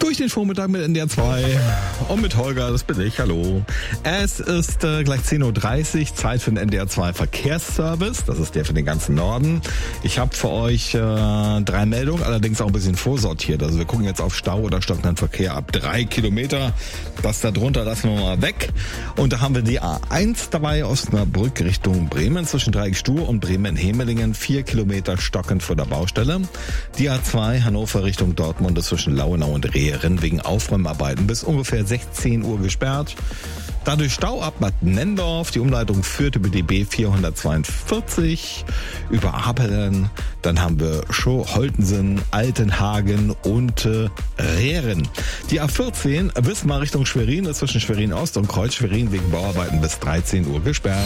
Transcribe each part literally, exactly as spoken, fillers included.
Durch den Vormittag mit N D R zwei und mit Holger, das bin ich, hallo. Es ist äh, gleich zehn Uhr dreißig, Zeit für den N D R zwei Verkehrsservice, das ist der für den ganzen Norden. Ich habe für euch äh, drei Meldungen, allerdings auch ein bisschen vorsortiert. Also wir gucken jetzt auf Stau oder stockenden Verkehr ab drei Kilometer. Das da drunter lassen wir mal weg. Und da haben wir die A eins dabei, Osnabrück Richtung Bremen, zwischen Dreieckstuhl und Bremen-Hemelingen, vier Kilometer stockend vor der Baustelle. Die A zwei, Hannover Richtung Dortmund, ist zwischen Lauenau und Rehren wegen Aufräumarbeiten bis ungefähr sechzehn Uhr gesperrt. Dadurch Stau ab Bad Nendorf. Die Umleitung führt über die B vierhundertzweiundvierzig, über Apeln. Dann haben wir Schow-Holtensen, Altenhagen und äh, Rehren. Die A vierzehn, Wismar Richtung Schwerin, ist zwischen Schwerin Ost und Kreuz Schwerin wegen Bauarbeiten bis dreizehn Uhr gesperrt.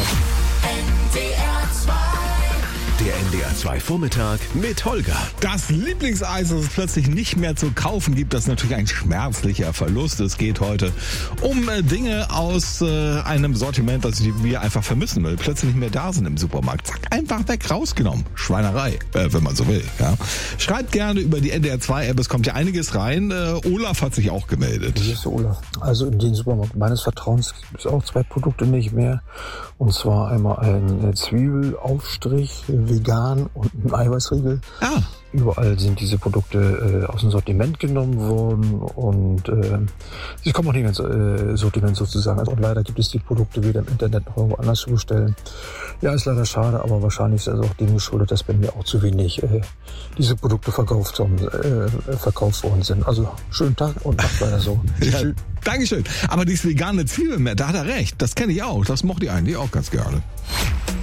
Der N D R zwei Vormittag mit Holger. Das Lieblingseis, das es plötzlich nicht mehr zu kaufen gibt, das ist natürlich ein schmerzlicher Verlust. Es geht heute um äh, Dinge aus äh, einem Sortiment, das wir einfach vermissen, weil plötzlich nicht mehr da sind im Supermarkt. Zack, einfach weg, rausgenommen. Schweinerei, äh, wenn man so will. Ja. Schreibt gerne über die N D R zwei App, es kommt ja einiges rein. Äh, Olaf hat sich auch gemeldet. Hier ist Olaf. Also in den Supermarkt meines Vertrauens gibt es auch zwei Produkte nicht mehr. Und zwar einmal ein Zwiebelaufstrich, vegan und ein Eiweißriegel. Ah. Überall sind diese Produkte äh, aus dem Sortiment genommen worden und äh, sie kommen auch nicht ins äh, Sortiment sozusagen. Also, und leider gibt es die Produkte weder im Internet noch irgendwo anders zu bestellen. Ja, ist leider schade, aber wahrscheinlich ist es auch dem geschuldet, dass bei mir auch zu wenig äh, diese Produkte verkauft, äh, verkauft worden sind. Also schönen Tag und macht weiter so. Ja, Dankeschön. Aber dieses vegane Zwiebeln mehr, da hat er recht. Das kenne ich auch. Das mochte ich eigentlich auch ganz gerne.